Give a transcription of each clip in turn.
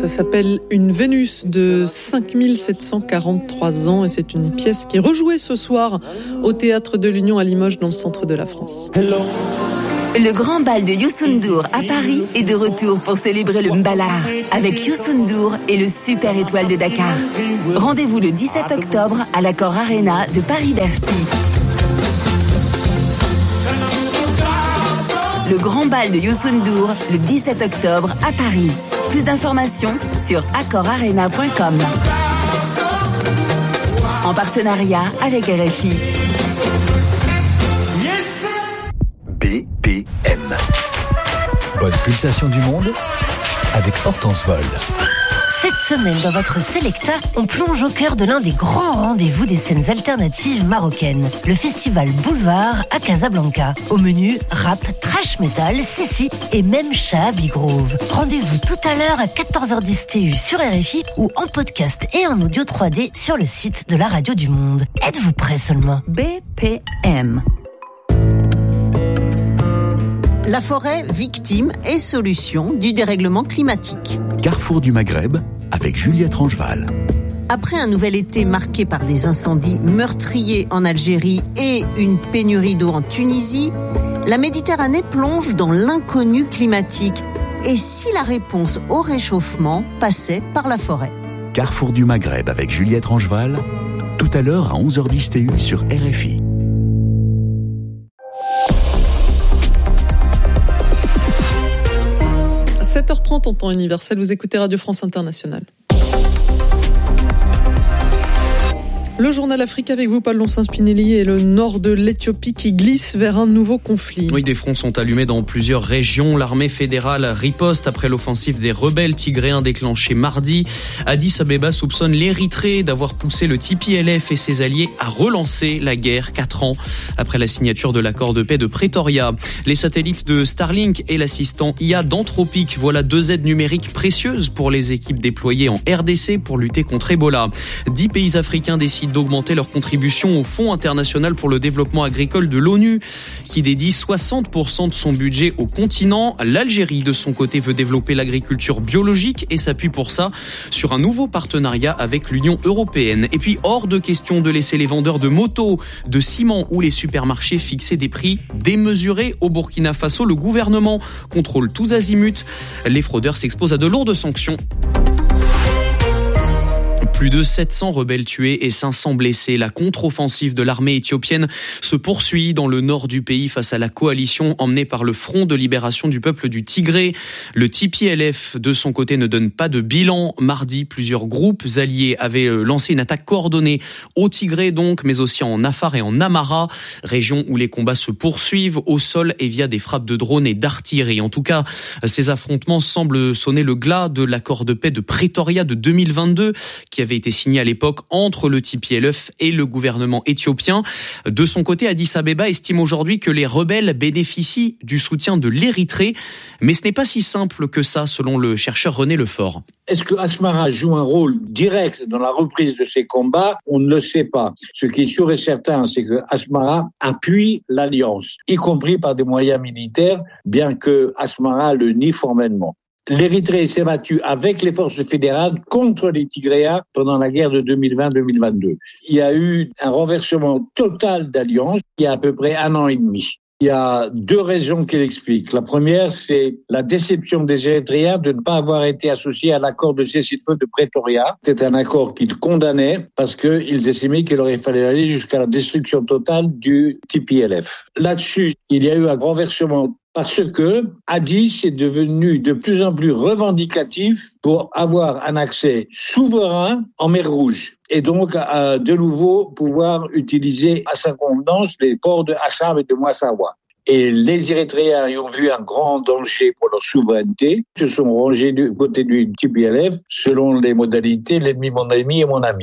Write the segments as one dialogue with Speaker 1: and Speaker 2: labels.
Speaker 1: Ça s'appelle Une Vénus de 5743 ans et c'est une pièce qui est rejouée ce soir au Théâtre de l'Union à Limoges dans le centre de la France.
Speaker 2: Le grand bal de Youssou N'Dour à Paris est de retour pour célébrer le Mbalard avec Youssou N'Dour et le Super Étoile de Dakar. Rendez-vous le 17 octobre à l'Accor Arena de Paris-Bercy. Le grand bal de Youssou N'Dour le 17 octobre à Paris. Plus d'informations sur accorarena.com. En partenariat avec RFI.
Speaker 3: BPM. Bonne pulsation du monde avec Hortense Vol.
Speaker 4: Cette semaine, dans votre Selecta, on plonge au cœur de l'un des grands rendez-vous des scènes alternatives marocaines, le festival Boulevard à Casablanca. Au menu, rap, trash metal, sissi et même Shahabi Grove. Rendez-vous tout à l'heure à 14h10 TU sur RFI ou en podcast et en audio 3D sur le site de la Radio du Monde. Êtes-vous prêts seulement ?
Speaker 5: BPM. La forêt, victime et solution du dérèglement climatique.
Speaker 3: Carrefour du Maghreb avec Juliette Rangeval.
Speaker 5: Après un nouvel été marqué par des incendies meurtriers en Algérie et une pénurie d'eau en Tunisie, la Méditerranée plonge dans l'inconnu climatique. Et si la réponse au réchauffement passait par la forêt ?
Speaker 3: Carrefour du Maghreb avec Juliette Rangeval, tout à l'heure à 11h10 TU sur RFI.
Speaker 1: À 7h30 en temps universel, vous écoutez Radio France Internationale. Le journal Afrique avec vous, Paul Lonsin-Spinelli, et le nord de l'Éthiopie qui glisse vers un nouveau conflit.
Speaker 6: Oui, des fronts sont allumés dans plusieurs régions. L'armée fédérale riposte après l'offensive des rebelles tigréens déclenchée mardi. Addis Abeba soupçonne l'Érythrée d'avoir poussé le TPLF et ses alliés à relancer la guerre 4 ans après la signature de l'accord de paix de Pretoria. Les satellites de Starlink et l'assistant IA d'Anthropic, voilà 2 aides numériques précieuses pour les équipes déployées en RDC pour lutter contre Ebola. 10 pays africains décident d'augmenter leur contribution au Fonds international pour le développement agricole de l'ONU, qui dédie 60% de son budget au continent. L'Algérie, de son côté, veut développer l'agriculture biologique et s'appuie pour ça sur un nouveau partenariat avec l'Union européenne. Et puis, hors de question de laisser les vendeurs de motos, de ciment ou les supermarchés fixer des prix démesurés au Burkina Faso. Le gouvernement contrôle tous azimuts. Les fraudeurs s'exposent à de lourdes sanctions. Plus de 700 rebelles tués et 500 blessés. La contre-offensive de l'armée éthiopienne se poursuit dans le nord du pays face à la coalition emmenée par le Front de libération du peuple du Tigré. Le TPLF, de son côté, ne donne pas de bilan. Mardi, plusieurs groupes alliés avaient lancé une attaque coordonnée au Tigré, donc, mais aussi en Afar et en Amara, région où les combats se poursuivent au sol et via des frappes de drones et d'artillerie. En tout cas, ces affrontements semblent sonner le glas de l'accord de paix de Pretoria de 2022, qui avait été signé à l'époque entre le TPLF et le gouvernement éthiopien. De son côté, Addis Abeba estime aujourd'hui que les rebelles bénéficient du soutien de l'Érythrée, mais ce n'est pas si simple que ça, selon le chercheur René Lefort.
Speaker 7: Est-ce que Asmara joue un rôle direct dans la reprise de ces combats ? On ne le sait pas. Ce qui est sûr et certain, c'est que Asmara appuie l'alliance, y compris par des moyens militaires, bien que Asmara le nie formellement. L'Érythrée s'est battue avec les forces fédérales contre les Tigréens pendant la guerre de 2020-2022. Il y a eu un renversement total d'alliance il y a à peu près 1 an et demi. Il y a 2 raisons qui l'expliquent. La première, c'est la déception des Érythréens de ne pas avoir été associés à l'accord de cessez-le-feu de Pretoria. C'était un accord qu'ils condamnaient parce qu'ils estimaient qu'il aurait fallu aller jusqu'à la destruction totale du TPLF. Là-dessus, il y a eu un renversement parce que Addis est devenu de plus en plus revendicatif pour avoir un accès souverain en mer Rouge et donc de nouveau pouvoir utiliser à sa convenance les ports de Assab et de Massawa. Et les Érythréens y ont vu un grand danger pour leur souveraineté, se sont rangés du côté du TPLF selon les modalités l'ennemi, mon ennemi et mon ami.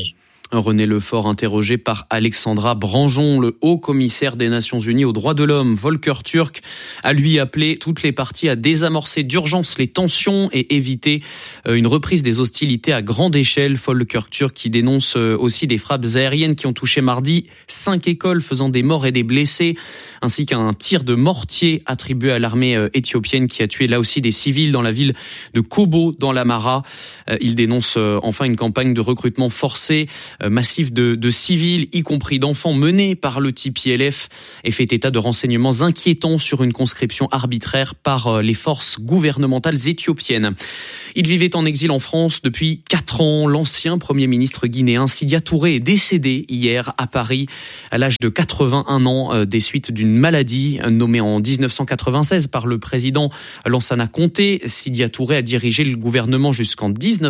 Speaker 6: René Lefort interrogé par Alexandra Branjon, le haut commissaire des Nations Unies aux droits de l'homme. Volker Turk a lui appelé toutes les parties à désamorcer d'urgence les tensions et éviter une reprise des hostilités à grande échelle. Volker Turk qui dénonce aussi des frappes aériennes qui ont touché mardi 5 écoles faisant des morts et des blessés, ainsi qu'un tir de mortier attribué à l'armée éthiopienne qui a tué là aussi des civils dans la ville de Kobo dans l'Amara. Il dénonce enfin une campagne de recrutement forcé massif de civils, y compris d'enfants, menés par le TPLF et fait état de renseignements inquiétants sur une conscription arbitraire par les forces gouvernementales éthiopiennes. Il vivait en exil en France depuis 4 ans. L'ancien Premier ministre guinéen Sidya Touré est décédé hier à Paris à l'âge de 81 ans des suites d'une maladie nommée en 1996 par le président Lansana Conté. Sidya Touré a dirigé le gouvernement jusqu'en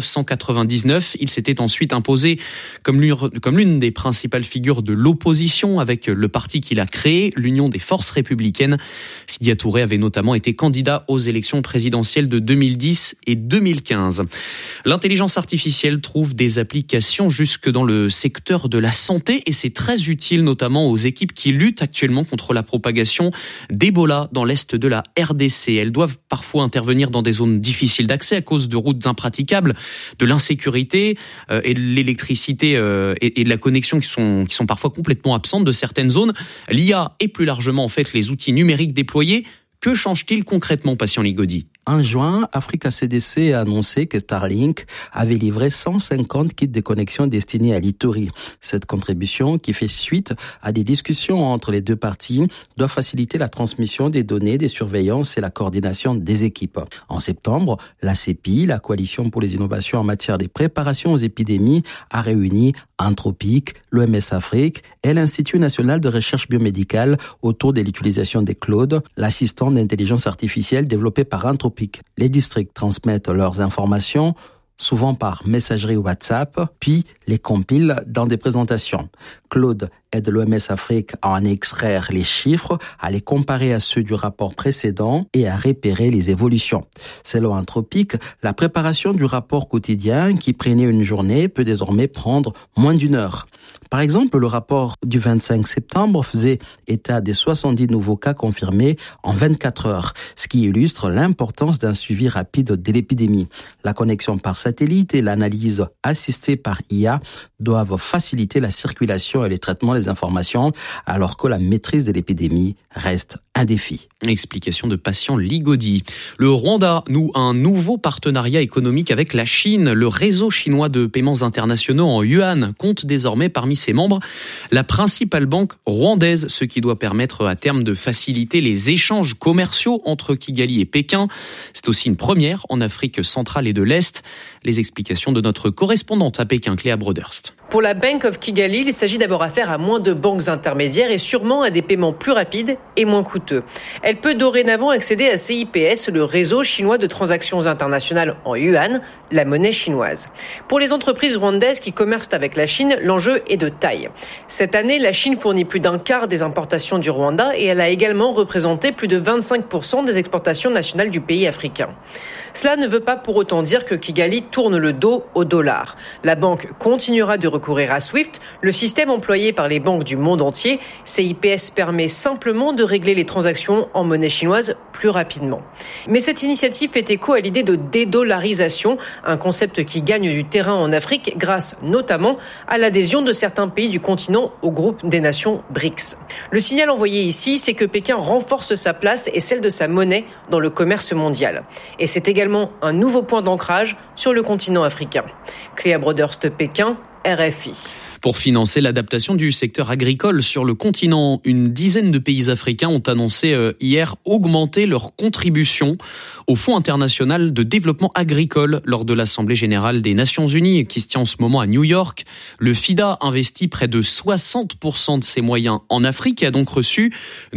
Speaker 6: 1999. Il s'était ensuite imposé comme l'une des principales figures de l'opposition avec le parti qu'il a créé, l'Union des forces républicaines. Sidya Touré avait notamment été candidat aux élections présidentielles de 2010 et 2015. L'intelligence artificielle trouve des applications jusque dans le secteur de la santé et c'est très utile notamment aux équipes qui luttent actuellement contre la propagation d'Ebola dans l'est de la RDC. Elles doivent parfois intervenir dans des zones difficiles d'accès à cause de routes impraticables, de l'insécurité et de l'électricité et de la connexion qui sont parfois complètement absentes de certaines zones. L'IA et plus largement en fait les outils numériques déployés. Que change-t-il concrètement, Patient Ligodi ?
Speaker 8: En juin, Africa CDC a annoncé que Starlink avait livré 150 kits de connexion destinés à l'Ituri. Cette contribution, qui fait suite à des discussions entre les deux parties, doit faciliter la transmission des données, des surveillances et la coordination des équipes. En septembre, la CEPI, la Coalition pour les innovations en matière de préparation aux épidémies, a réuni Anthropic, l'OMS Afrique et l'Institut national de recherche biomédicale autour de l'utilisation des clouds, l'assistant d'intelligence artificielle développé par Anthropic. Les districts transmettent leurs informations, souvent par messagerie WhatsApp, puis les compilent dans des présentations. Claude aide l'OMS Afrique à en extraire les chiffres, à les comparer à ceux du rapport précédent et à repérer les évolutions. Selon Anthropic, la préparation du rapport quotidien qui prenait une journée peut désormais prendre moins d'1 heure. Par exemple, le rapport du 25 septembre faisait état des 70 nouveaux cas confirmés en 24 heures, ce qui illustre l'importance d'un suivi rapide de l'épidémie. La connexion par satellite et l'analyse assistée par IA doivent faciliter la circulation et le traitement des informations, alors que la maîtrise de l'épidémie reste un défi.
Speaker 6: Explication de Patient Ligodi. Le Rwanda noue un nouveau partenariat économique avec la Chine. Le réseau chinois de paiements internationaux en yuan compte désormais parmi ses membres la principale banque rwandaise, ce qui doit permettre à terme de faciliter les échanges commerciaux entre Kigali et Pékin. C'est aussi une première en Afrique centrale et de l'Est. Les explications de notre correspondante à Pékin, Cléa Broderst.
Speaker 9: Pour la Bank of Kigali, il s'agit d'avoir affaire à moins de banques intermédiaires et sûrement à des paiements plus rapides et moins coûteux. Elle peut dorénavant accéder à CIPS, le réseau chinois de transactions internationales en yuan, la monnaie chinoise. Pour les entreprises rwandaises qui commercent avec la Chine, l'enjeu est de taille. Cette année, la Chine fournit plus d'un quart des importations du Rwanda et elle a également représenté plus de 25% des exportations nationales du pays africain. Cela ne veut pas pour autant dire que Kigali tourne le dos au dollar. La banque continuera de recourir à SWIFT, le système employé par les banques du monde entier. CIPS permet simplement de régler les transactions en monnaie chinoise plus rapidement. Mais cette initiative fait écho à l'idée de dédollarisation, un concept qui gagne du terrain en Afrique grâce notamment à l'adhésion de certains pays du continent au groupe des nations BRICS. Le signal envoyé ici, c'est que Pékin renforce sa place et celle de sa monnaie dans le commerce mondial. Et c'est également un nouveau point d'ancrage sur le continent africain. Cléa Broderst, Pékin, RFI.
Speaker 6: Pour financer l'adaptation du secteur agricole sur le continent, une dizaine de pays africains ont annoncé hier augmenter leur contribution au Fonds international de développement agricole lors de l'Assemblée générale des Nations Unies qui se tient en ce moment à New York. Le FIDA investit près de 60% de ses moyens en Afrique et a donc reçu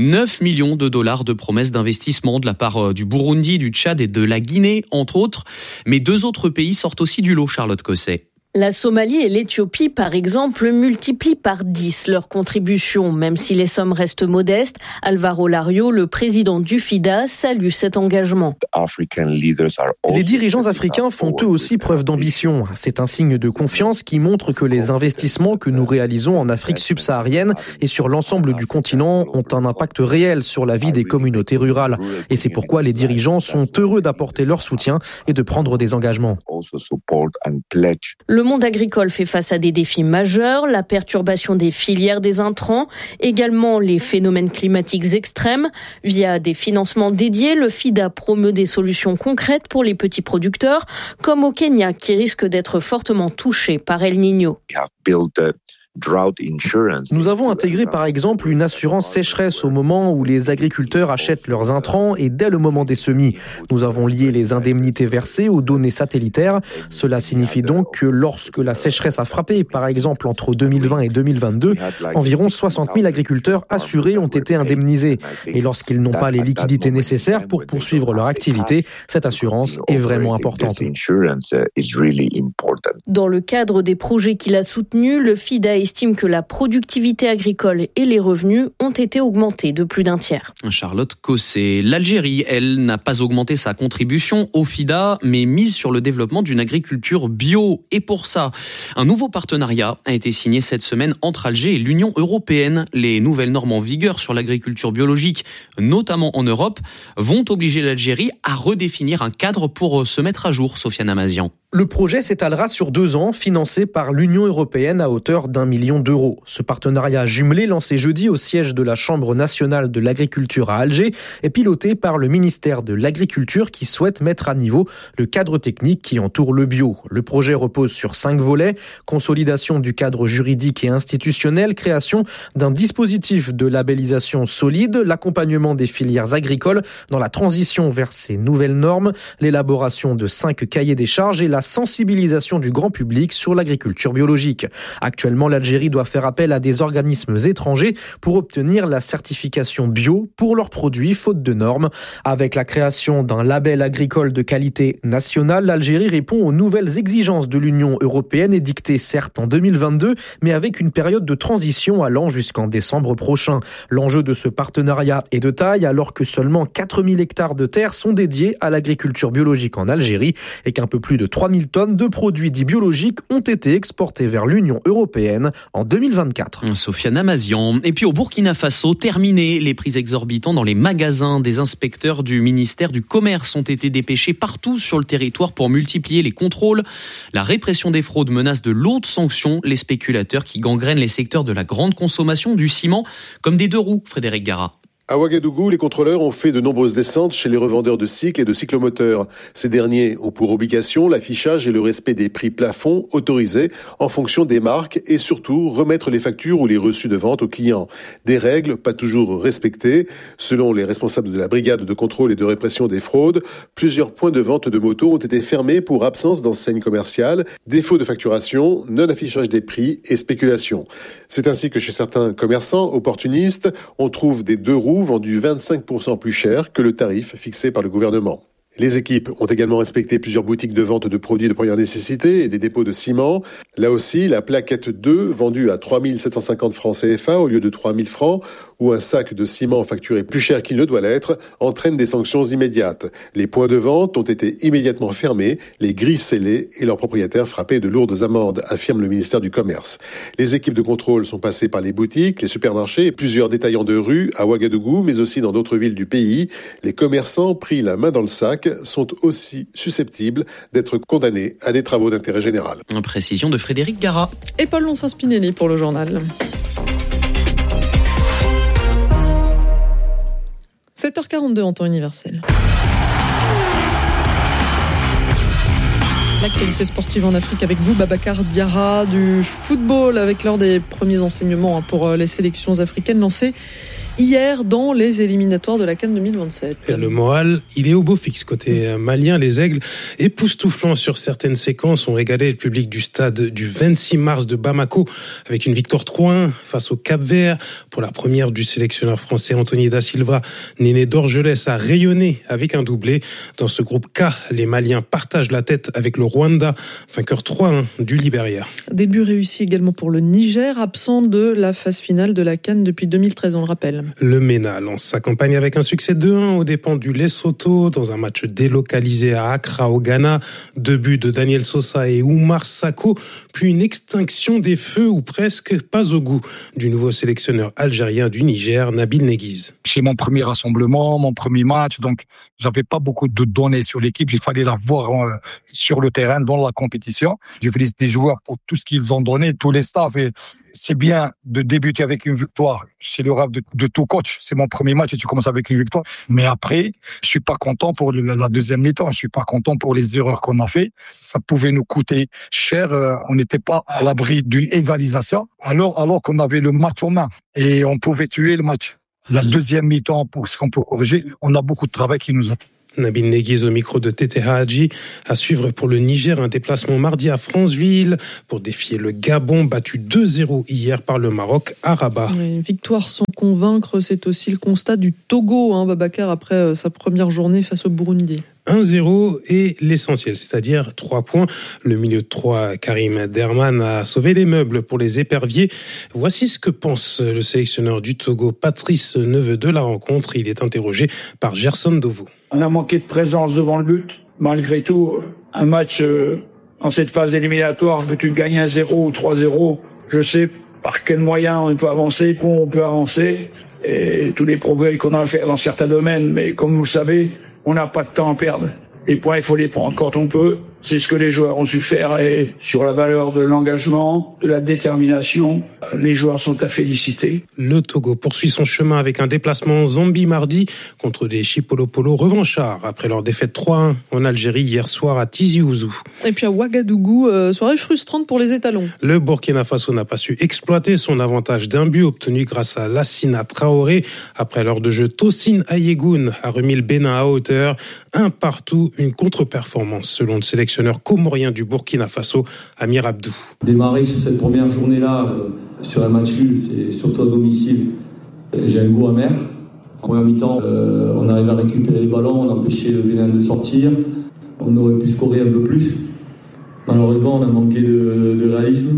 Speaker 6: 9 millions de dollars de promesses d'investissement de la part du Burundi, du Tchad et de la Guinée, entre autres. Mais 2 autres pays sortent aussi du lot, Charlotte Cosset.
Speaker 10: La Somalie et l'Éthiopie, par exemple, multiplient par 10 leurs contributions, même si les sommes restent modestes. Alvaro Lario, le président du FIDA, salue cet engagement.
Speaker 11: Les dirigeants africains font eux aussi preuve d'ambition. C'est un signe de confiance qui montre que les investissements que nous réalisons en Afrique subsaharienne et sur l'ensemble du continent ont un impact réel sur la vie des communautés rurales. Et c'est pourquoi les dirigeants sont heureux d'apporter leur soutien et de prendre des engagements.
Speaker 10: Le monde agricole fait face à des défis majeurs, la perturbation des filières des intrants, également les phénomènes climatiques extrêmes. Via des financements dédiés, le FIDA promeut des solutions concrètes pour les petits producteurs, comme au Kenya qui risque d'être fortement touché par El Niño.
Speaker 11: Nous avons intégré par exemple une assurance sécheresse au moment où les agriculteurs achètent leurs intrants et dès le moment des semis. Nous avons lié les indemnités versées aux données satellitaires. Cela signifie donc que lorsque la sécheresse a frappé, par exemple entre 2020 et 2022, environ 60 000 agriculteurs assurés ont été indemnisés. Et lorsqu'ils n'ont pas les liquidités nécessaires pour poursuivre leur activité, cette assurance est vraiment importante.
Speaker 10: Dans le cadre des projets qu'il a soutenus, le FIDA estime que la productivité agricole et les revenus ont été augmentés de plus d'un tiers.
Speaker 6: Charlotte Cosset. L'Algérie, elle, n'a pas augmenté sa contribution au FIDA, mais mise sur le développement d'une agriculture bio. Et pour ça, un nouveau partenariat a été signé cette semaine entre Alger et l'Union européenne. Les nouvelles normes en vigueur sur l'agriculture biologique, notamment en Europe, vont obliger l'Algérie à redéfinir un cadre pour se mettre à jour, Sofiane Amazian.
Speaker 11: Le projet s'étalera sur 2 ans, financé par l'Union européenne à hauteur d'1 million d'euros. Ce partenariat jumelé, lancé jeudi au siège de la Chambre nationale de l'agriculture à Alger, est piloté par le ministère de l'Agriculture qui souhaite mettre à niveau le cadre technique qui entoure le bio. Le projet repose sur 5 volets: consolidation du cadre juridique et institutionnel, création d'un dispositif de labellisation solide, l'accompagnement des filières agricoles dans la transition vers ces nouvelles normes, l'élaboration de 5 cahiers des charges et la sensibilisation du grand public sur l'agriculture biologique. Actuellement, l'Algérie doit faire appel à des organismes étrangers pour obtenir la certification bio pour leurs produits faute de normes. Avec la création d'un label agricole de qualité nationale, l'Algérie répond aux nouvelles exigences de l'Union européenne édictées certes en 2022, mais avec une période de transition allant jusqu'en décembre prochain. L'enjeu de ce partenariat est de taille alors que seulement 4000 hectares de terre sont dédiés à l'agriculture biologique en Algérie et qu'un peu plus de 3000 tonnes de produits dits biologiques ont été exportés vers l'Union européenne en 2024.
Speaker 6: Sofiane Amazian. Et puis au Burkina Faso, terminé. Les prix exorbitants dans les magasins. Des inspecteurs du ministère du Commerce ont été dépêchés partout sur le territoire pour multiplier les contrôles. La répression des fraudes menace de lourdes sanctions les spéculateurs qui gangrènent les secteurs de la grande consommation du ciment, comme des 2 roues, Frédéric Gara.
Speaker 12: À Ouagadougou, les contrôleurs ont fait de nombreuses descentes chez les revendeurs de cycles et de cyclomoteurs. Ces derniers ont pour obligation l'affichage et le respect des prix plafonds autorisés en fonction des marques et surtout remettre les factures ou les reçus de vente aux clients. Des règles pas toujours respectées. Selon les responsables de la brigade de contrôle et de répression des fraudes, plusieurs points de vente de motos ont été fermés pour absence d'enseigne commerciale, défaut de facturation, non-affichage des prix et spéculation. C'est ainsi que chez certains commerçants opportunistes, on trouve des 2 roues vendus 25% plus cher que le tarif fixé par le gouvernement. Les équipes ont également inspecté plusieurs boutiques de vente de produits de première nécessité et des dépôts de ciment. Là aussi, la plaquette 2, vendue à 3 750 francs CFA au lieu de 3 000 francs, ou un sac de ciment facturé plus cher qu'il ne doit l'être, entraîne des sanctions immédiates. Les points de vente ont été immédiatement fermés, les grilles scellées et leurs propriétaires frappés de lourdes amendes, affirme le ministère du Commerce. Les équipes de contrôle sont passées par les boutiques, les supermarchés et plusieurs détaillants de rue à Ouagadougou, mais aussi dans d'autres villes du pays. Les commerçants pris la main dans le sac sont aussi susceptibles d'être condamnés à des travaux d'intérêt général.
Speaker 6: Une précision de Frédéric Gara.
Speaker 1: Et Paul Lonsin-Spinelli pour le journal. 7h42 en temps universel. L'actualité sportive en Afrique avec vous, Babacar Diarra, du football avec l'heure des premiers enseignements pour les sélections africaines lancées hier dans les éliminatoires de la CAN 2027.
Speaker 13: Et le moral, il est au beau fixe. Côté malien, les Aigles, époustouflants sur certaines séquences, ont régalé le public du stade du 26 mars de Bamako avec une victoire 3-1 face au Cap-Vert. Pour la première du sélectionneur français Anthony Da Silva, Néné Dorgelès a rayonné avec un doublé. Dans ce groupe K, les Maliens partagent la tête avec le Rwanda, vainqueur 3-1 du Libéria.
Speaker 1: Début réussi également pour le Niger, absent de la phase finale de la CAN depuis 2013, on le rappelle.
Speaker 13: Le MENA lance sa campagne avec un succès 2-1 aux dépens du Lesotho dans un match délocalisé à Accra au Ghana. 2 buts de Daniel Sosa et Oumar Sako, puis une extinction des feux ou presque, pas au goût du nouveau sélectionneur algérien du Niger, Nabil Neguiz.
Speaker 14: C'est mon premier rassemblement, mon premier match, donc j'avais pas beaucoup de données sur l'équipe. Il fallait la voir sur le terrain, dans la compétition. Je félicite les joueurs pour tout ce qu'ils ont donné, tous les staffs. Et c'est bien de débuter avec une victoire. C'est le rêve de tout coach. C'est mon premier match et tu commences avec une victoire. Mais après, je suis pas content pour la deuxième mi-temps. Je suis pas content pour les erreurs qu'on a fait. Ça pouvait nous coûter cher. On n'était pas à l'abri d'une égalisation. Alors qu'on avait le match en main et on pouvait tuer le match. La deuxième mi-temps, pour ce qu'on peut corriger, on a beaucoup de travail qui nous attend.
Speaker 13: Nabil Neguiz au micro de Tete Hadji. À suivre pour le Niger, un déplacement mardi à Franceville pour défier le Gabon, battu 2-0 hier par le Maroc à Rabat.
Speaker 1: Une victoire sans convaincre, c'est aussi le constat du Togo, Babacar, après sa première journée face au Burundi.
Speaker 13: 1-0 est l'essentiel, c'est-à-dire 3 points. Le milieu de 3, Karim Derman, a sauvé les meubles pour les éperviers. Voici ce que pense le sélectionneur du Togo, Patrice Neveu, de la rencontre. Il est interrogé par Gerson Dovo.
Speaker 15: On a manqué de présence devant le but. Malgré tout, un match en cette phase éliminatoire, que tu gagnes 1-0 ou 3-0, je sais par quels moyens on peut avancer, comment on peut avancer, et tous les progrès qu'on a à faire dans certains domaines. Mais comme vous le savez, on n'a pas de temps à perdre. Les points, il faut les prendre quand on peut. C'est ce que les joueurs ont su faire, et sur la valeur de l'engagement, de la détermination, les joueurs sont à féliciter.
Speaker 13: Le Togo poursuit son chemin avec un déplacement en Zambie mardi contre des Chipolopolo revanchards après leur défaite 3-1 en Algérie hier soir à Tizi Ouzou.
Speaker 1: Et puis à Ouagadougou, soirée frustrante pour les étalons.
Speaker 13: Le Burkina Faso n'a pas su exploiter son avantage d'un but obtenu grâce à Lassina Traoré. Après l'heure de jeu, Tosin Ayegoun a remis le Bénin à hauteur. 1-1, une contre-performance selon le sélectionneur comorien du Burkina Faso, Amir Abdou.
Speaker 16: Démarrer sur cette première journée-là, sur un match nul, c'est surtout à domicile. J'ai un goût amer. En première mi-temps, on arrive à récupérer les ballons, on a empêché le Bénin de sortir. On aurait pu scorer un peu plus. Malheureusement, on a manqué de réalisme.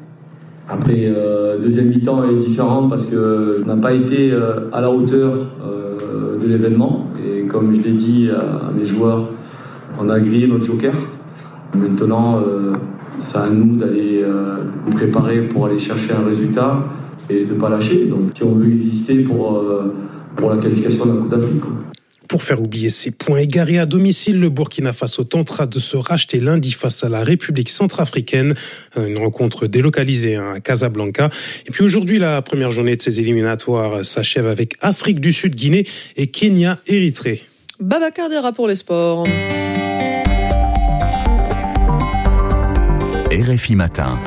Speaker 16: Après, deuxième mi-temps, elle est différente parce que je n'ai pas été à la hauteur de l'événement. Et comme je l'ai dit à mes joueurs, on a grillé notre joker. Maintenant, c'est à nous d'aller nous préparer pour aller chercher un résultat et de ne pas lâcher. Donc, si on veut exister pour la qualification de la Coupe d'Afrique.
Speaker 13: Pour faire oublier ses points égarés à domicile, le Burkina Faso tentera de se racheter lundi face à la République centrafricaine. Une rencontre délocalisée à Casablanca. Et puis aujourd'hui, la première journée de ces éliminatoires s'achève avec Afrique du Sud, Guinée et Kenya, Érythrée.
Speaker 1: Babacar Diarra pour les sports.
Speaker 3: RFI Matin.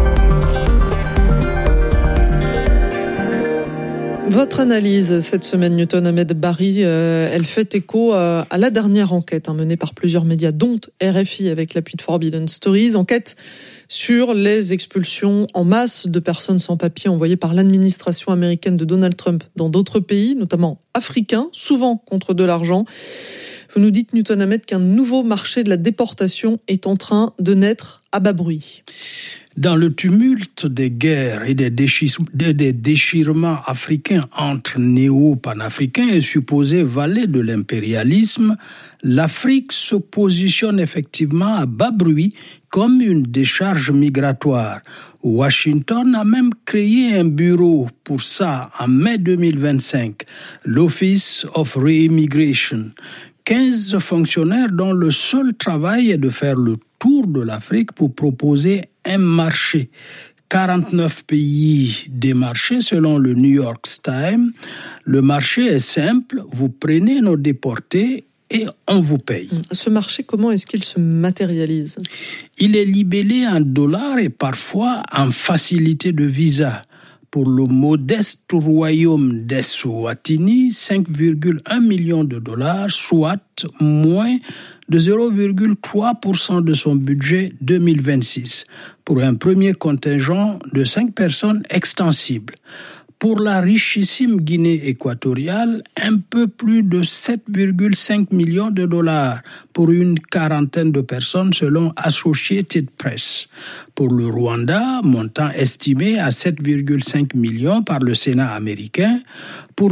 Speaker 1: Votre analyse cette semaine, Newton Ahmed Barry, elle fait écho à la dernière enquête menée par plusieurs médias, dont RFI avec l'appui de Forbidden Stories. Enquête sur les expulsions en masse de personnes sans papier envoyées par l'administration américaine de Donald Trump dans d'autres pays, notamment africains, souvent contre de l'argent. Vous nous dites, Newton Ahmed, qu'un nouveau marché de la déportation est en train de naître à bas bruit.
Speaker 17: Dans le tumulte des guerres et des déchirements africains entre néo-panafricains et supposés valets de l'impérialisme, l'Afrique se positionne effectivement à bas bruit comme une décharge migratoire. Washington a même créé un bureau pour ça en mai 2025, l'Office of Reimmigration. 15 fonctionnaires dont le seul travail est de faire le tour de l'Afrique pour proposer un marché. 49 pays démarchés selon le New York Times. Le marché est simple, vous prenez nos déportés et on vous paye.
Speaker 1: Ce marché, comment est-ce qu'il se matérialise ?
Speaker 17: Il est libellé en dollars et parfois en facilité de visa. Pour le modeste royaume d'Eswatini, 5,1 millions de dollars, soit moins de 0,3% de son budget 2026, pour un premier contingent de 5 personnes extensible. Pour la richissime Guinée équatoriale, un peu plus de 7,5 millions de dollars pour une quarantaine de personnes selon Associated Press. Pour le Rwanda, montant estimé à 7,5 millions par le Sénat américain, pour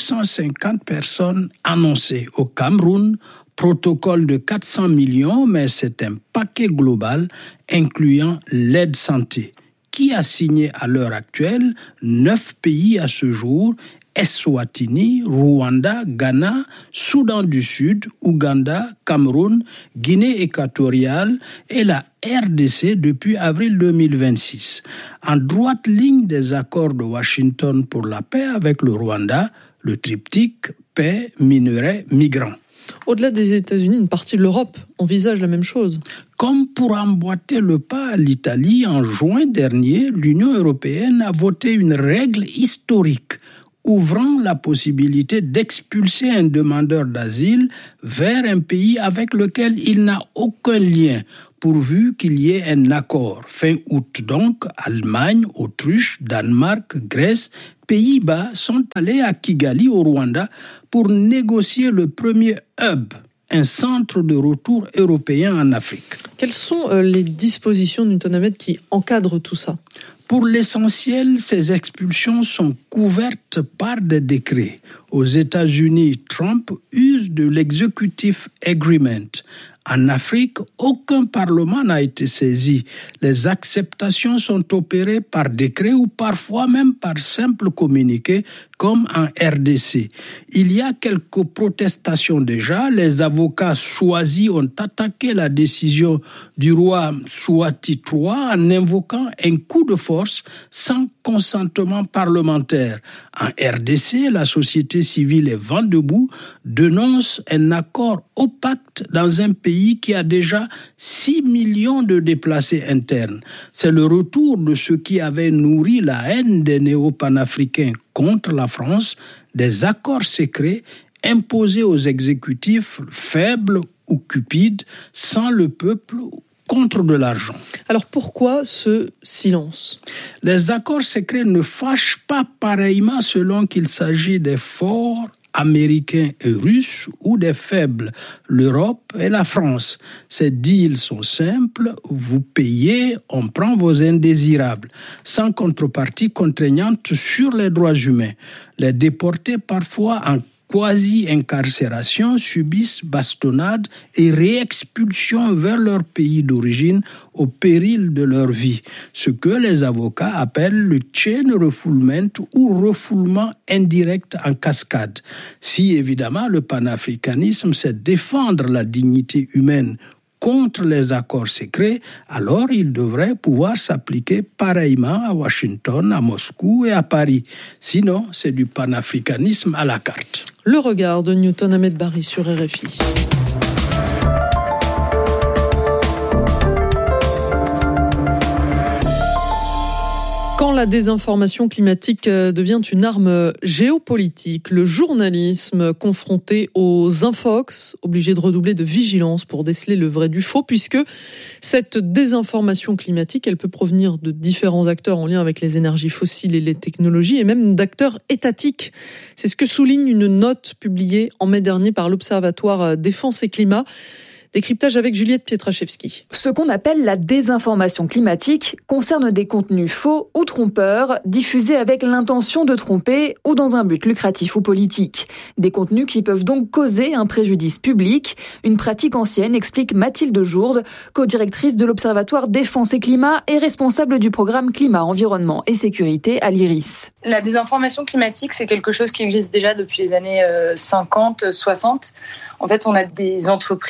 Speaker 17: 250 personnes annoncées. Au Cameroun, protocole de 400 millions, mais c'est un paquet global incluant l'aide santé, qui a signé à l'heure actuelle 9 pays à ce jour: Eswatini, Rwanda, Ghana, Soudan du Sud, Ouganda, Cameroun, Guinée équatoriale et la RDC depuis avril 2026. En droite ligne des accords de Washington pour la paix avec le Rwanda, le triptyque paix, minerais, migrants.
Speaker 1: Au-delà des États-Unis, une partie de l'Europe envisage la même chose.
Speaker 17: Comme pour emboîter le pas à l'Italie, en juin dernier, l'Union européenne a voté une règle historique ouvrant la possibilité d'expulser un demandeur d'asile vers un pays avec lequel il n'a aucun lien, pourvu qu'il y ait un accord. Fin août donc, Allemagne, Autriche, Danemark, Grèce, Pays-Bas sont allés à Kigali, au Rwanda, pour négocier le premier hub, un centre de retour européen en Afrique.
Speaker 1: Quelles sont les dispositions, Newton Ahmed, qui encadrent tout ça ?
Speaker 17: Pour l'essentiel, ces expulsions sont couvertes par des décrets. Aux États-Unis, Trump use de l'executive agreement. En Afrique, aucun parlement n'a été saisi. Les acceptations sont opérées par décret ou parfois même par simple communiqué, comme en RDC. Il y a quelques protestations déjà. Les avocats choisis ont attaqué la décision du roi Mswati III en invoquant un coup de force sans consentement parlementaire. En RDC, la société civile et vent debout dénonce un accord opaque dans un pays qui a déjà 6 millions de déplacés internes. C'est le retour de ce qui avait nourri la haine des néo-panafricains contre la France, des accords secrets imposés aux exécutifs faibles ou cupides, sans le peuple, contre de l'argent.
Speaker 1: Alors pourquoi ce silence ?
Speaker 17: Les accords secrets ne fâchent pas pareillement selon qu'il s'agit des forts américains et russes ou des faibles, l'Europe et la France. Ces deals sont simples, vous payez, on prend vos indésirables, sans contrepartie contraignante sur les droits humains. Les déportés, parfois en quasi-incarcération, subissent bastonnades et réexpulsions vers leur pays d'origine au péril de leur vie, ce que les avocats appellent le chain refoulement ou refoulement indirect en cascade. Si évidemment le panafricanisme c'est défendre la dignité humaine contre les accords secrets, alors il devrait pouvoir s'appliquer pareillement à Washington, à Moscou et à Paris. Sinon, c'est du panafricanisme à la carte.
Speaker 1: Le regard de Newton Ahmed Barry sur RFI. Quand la désinformation climatique devient une arme géopolitique, le journalisme confronté aux infox, obligé de redoubler de vigilance pour déceler le vrai du faux, puisque cette désinformation climatique, elle peut provenir de différents acteurs en lien avec les énergies fossiles et les technologies, et même d'acteurs étatiques. C'est ce que souligne une note publiée en mai dernier par l'Observatoire Défense et Climat. Décryptage avec Juliette Pietraszewski.
Speaker 18: Ce qu'on appelle la désinformation climatique concerne des contenus faux ou trompeurs, diffusés avec l'intention de tromper ou dans un but lucratif ou politique. Des contenus qui peuvent donc causer un préjudice public. Une pratique ancienne, explique Mathilde Jourde, co-directrice de l'Observatoire Défense et Climat et responsable du programme Climat, Environnement et Sécurité à l'IRIS.
Speaker 19: La désinformation climatique, c'est quelque chose qui existe déjà depuis les années 50, 60. En fait, on a des entreprises de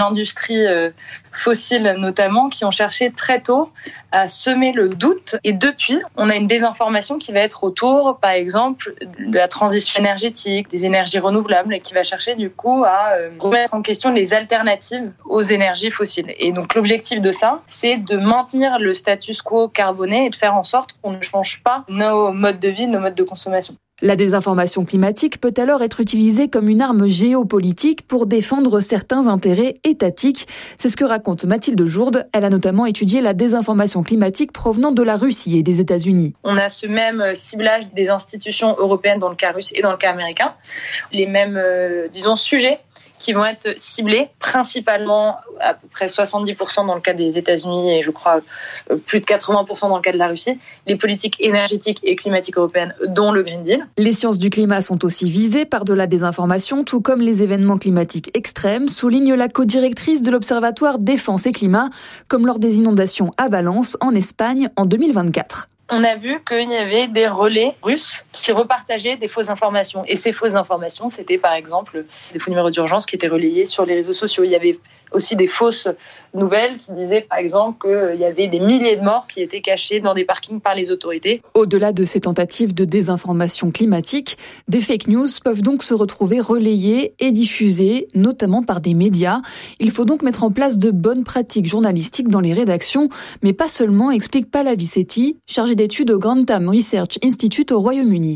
Speaker 19: l'industrie fossile notamment, qui ont cherché très tôt à semer le doute. Et depuis, on a une désinformation qui va être autour, par exemple, de la transition énergétique, des énergies renouvelables, et qui va chercher du coup à remettre en question les alternatives aux énergies fossiles. Et donc l'objectif de ça, c'est de maintenir le status quo carboné et de faire en sorte qu'on ne change pas nos modes de vie, nos modes de consommation.
Speaker 18: La désinformation climatique peut alors être utilisée comme une arme géopolitique pour défendre certains intérêts étatiques. C'est ce que raconte Mathilde Jourde. Elle a notamment étudié la désinformation climatique provenant de la Russie et des États-Unis.
Speaker 19: On a ce même ciblage des institutions européennes dans le cas russe et dans le cas américain. Les mêmes, sujets qui vont être ciblés, principalement à peu près 70% dans le cas des États-Unis et je crois plus de 80% dans le cas de la Russie, les politiques énergétiques et climatiques européennes, dont le Green Deal.
Speaker 18: Les sciences du climat sont aussi visées par de la désinformation, tout comme les événements climatiques extrêmes, souligne la co-directrice de l'Observatoire Défense et Climat, comme lors des inondations à Valence, en Espagne, en 2024.
Speaker 19: On a vu qu'il y avait des relais russes qui repartageaient des fausses informations. Et ces fausses informations, c'était par exemple des faux numéros d'urgence qui étaient relayés sur les réseaux sociaux. Il y avait aussi des fausses nouvelles qui disaient par exemple qu'il y avait des milliers de morts qui étaient cachés dans des parkings par les autorités.
Speaker 18: Au-delà de ces tentatives de désinformation climatique, des fake news peuvent donc se retrouver relayées et diffusées, notamment par des médias. Il faut donc mettre en place de bonnes pratiques journalistiques dans les rédactions, mais pas seulement, explique Paula Vicetti, chargée d'études au Grantham Research Institute au Royaume-Uni.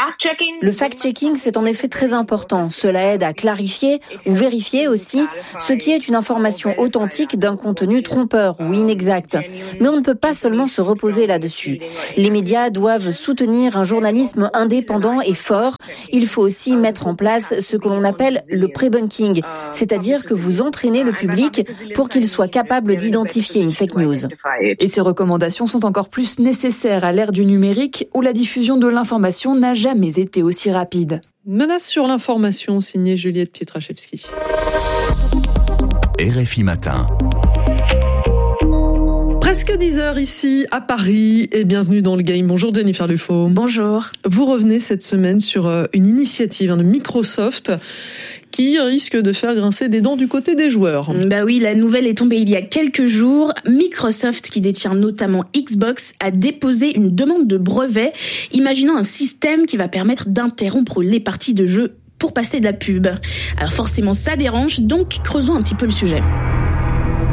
Speaker 20: Le fact-checking, c'est en effet très important. Cela aide à clarifier ou vérifier aussi ce qui est une information authentique d'un contenu trompeur ou inexact. Mais on ne peut pas seulement se reposer là-dessus. Les médias doivent soutenir un journalisme indépendant et fort. Il faut aussi mettre en place ce que l'on appelle le pre-bunking, c'est-à-dire que vous entraînez le public pour qu'il soit capable d'identifier une fake news.
Speaker 18: Et ces recommandations sont encore plus nécessaires à l'ère du numérique où la diffusion de l'information n'a jamais été aussi rapide.
Speaker 1: Menace sur l'information, signée Juliette Pietraszewski.
Speaker 3: RFI Matin.
Speaker 1: Presque 10h ici à Paris et bienvenue dans le game. Bonjour Jennifer Lufo.
Speaker 21: Bonjour.
Speaker 1: Vous revenez cette semaine sur une initiative de Microsoft qui risque de faire grincer des dents du côté des joueurs.
Speaker 21: Bah oui, la nouvelle est tombée il y a quelques jours. Microsoft, qui détient notamment Xbox, a déposé une demande de brevet, imaginant un système qui va permettre d'interrompre les parties de jeu pour passer de la pub. Alors forcément ça dérange, donc creusons un petit peu le sujet.